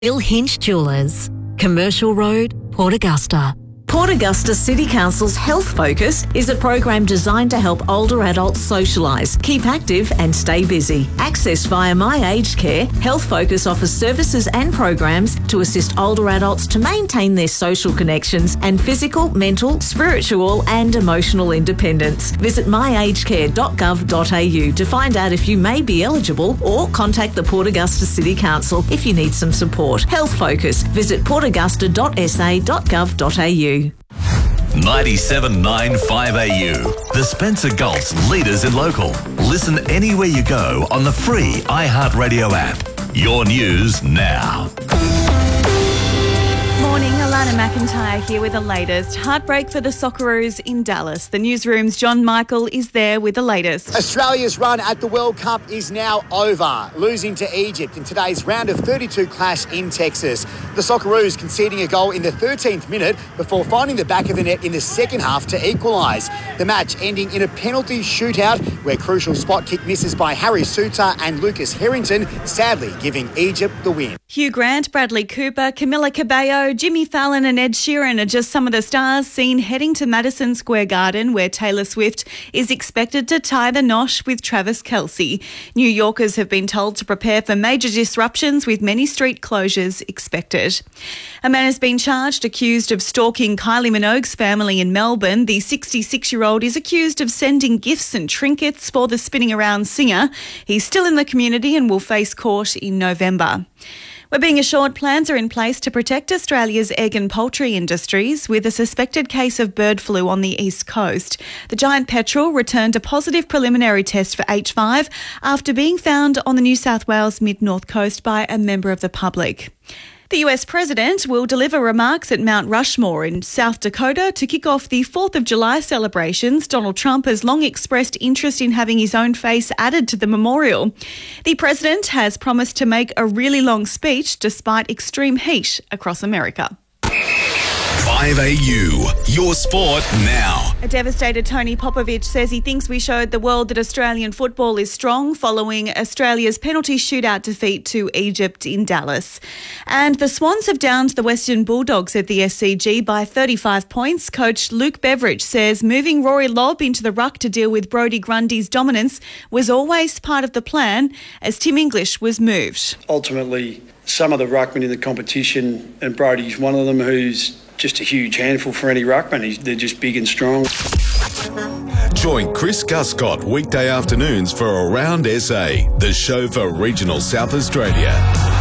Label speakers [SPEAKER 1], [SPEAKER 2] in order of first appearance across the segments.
[SPEAKER 1] Bill Hinch Jewelers, Commercial Road, Port Augusta.
[SPEAKER 2] Port Augusta City Council's Health Focus is a program designed to help older adults socialise, keep active and stay busy. Accessed via My Aged Care, Health Focus offers services and programs to assist older adults to maintain their social connections and physical, mental, spiritual and emotional independence. Visit myagedcare.gov.au to find out if you may be eligible or contact the Port Augusta City Council if you need some support. Health Focus. Visit portaugusta.sa.gov.au.
[SPEAKER 3] 97.9 5AU. The Spencer Gulf's leaders in local. Listen anywhere you go on the free iHeartRadio app. Your news now.
[SPEAKER 4] Morning, Alana McIntyre here with the latest. Heartbreak for the Socceroos in Dallas. The newsroom's John Michael is there with the latest.
[SPEAKER 5] Australia's run at the World Cup is now over, losing to Egypt in today's round of 32 clash in Texas. The Socceroos conceding a goal in the 13th minute before finding the back of the net in the second half to equalise. The match ending in a penalty shootout where crucial spot kick misses by Harry Suter and Lucas Harrington, sadly giving Egypt the win.
[SPEAKER 4] Hugh Grant, Bradley Cooper, Camila Cabello, Jimmy Fallon and Ed Sheeran are just some of the stars seen heading to Madison Square Garden, where Taylor Swift is expected to tie the nosh with Travis Kelce. New Yorkers have been told to prepare for major disruptions with many street closures expected. A man has been charged accused of stalking Kylie Minogue's family in Melbourne. The 66-year-old is accused of sending gifts and trinkets for the spinning around singer. He's still in the community and will face court in November. We're being assured plans are in place to protect Australia's egg and poultry industries with a suspected case of bird flu on the east coast. The giant petrel returned a positive preliminary test for H5 after being found on the New South Wales mid-north coast by a member of the public. The US President will deliver remarks at Mount Rushmore in South Dakota to kick off the 4th of July celebrations. Donald Trump has long expressed interest in having his own face added to the memorial. The President has promised to make a really long speech despite extreme heat across America.
[SPEAKER 3] 5AU, your sport now.
[SPEAKER 4] A devastated Tony Popovich says he thinks we showed the world that Australian football is strong following Australia's penalty shootout defeat to Egypt in Dallas. And the Swans have downed the Western Bulldogs at the SCG by 35 points. Coach Luke Beveridge says moving Rory Lobb into the ruck to deal with Brodie Grundy's dominance was always part of the plan as Tim English was moved.
[SPEAKER 6] Ultimately, some of the ruckmen in the competition, and Brodie's one of them, who's just a huge handful for any ruckman. They're just big and strong.
[SPEAKER 3] Join Chris Guscott weekday afternoons for Around SA, the show for regional South Australia.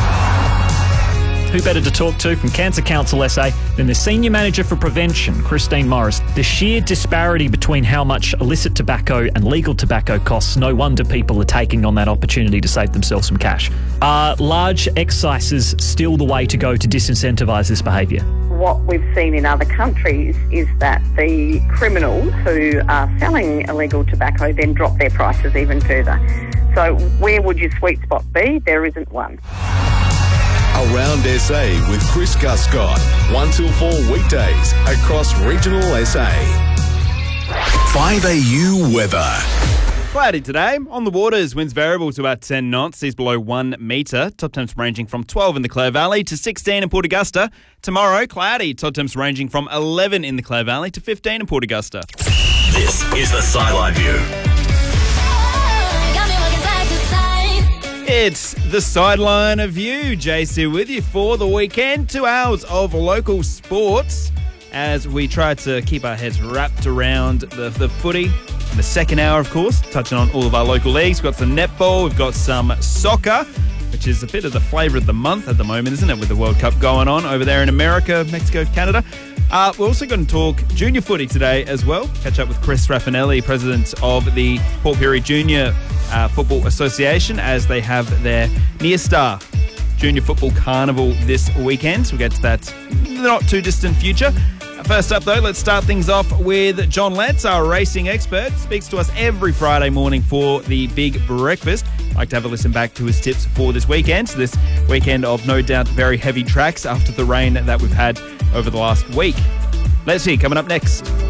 [SPEAKER 7] Who better to talk to from Cancer Council SA than the Senior Manager for Prevention, Christine Morris. The sheer disparity between how much illicit tobacco and legal tobacco costs, no wonder people are taking on that opportunity to save themselves some cash. Are large excises still the way to go to disincentivise this behaviour?
[SPEAKER 8] What we've seen in other countries is that the criminals who are selling illegal tobacco then drop their prices even further. So where would your sweet spot be? There isn't one.
[SPEAKER 3] Around SA with Chris Guscott, 1 till 4 weekdays across regional SA. 5AU weather.
[SPEAKER 9] Cloudy today. On the waters, winds variable to about 10 knots, seas below 1 metre. Top temps ranging from 12 in the Clare Valley to 16 in Port Augusta. Tomorrow, cloudy. Top temps ranging from 11 in the Clare Valley to 15 in Port Augusta.
[SPEAKER 3] This is the Sideline View.
[SPEAKER 9] It's the Sideline of You. JC with you for the weekend. 2 hours of local sports as we try to keep our heads wrapped around the footy. In the second hour, of course, touching on all of our local leagues. We've got some netball, we've got some soccer, which is a bit of the flavour of the month at the moment, isn't it, with the World Cup going on over there in America, Mexico, Canada. We're also going to talk junior footy today as well. Catch up with Chris Raffanelli, president of the Port Pirie Junior Football Association, as they have their Near Star Junior Football Carnival this weekend. So we'll get to that in the not too distant future. First up, though, let's start things off with John Letts, our racing expert. Speaks to us every Friday morning for the Big Breakfast. I'd like to have a listen back to his tips for this weekend. So this weekend of no doubt very heavy tracks after the rain that we've had over the last week. Let's see, coming up next.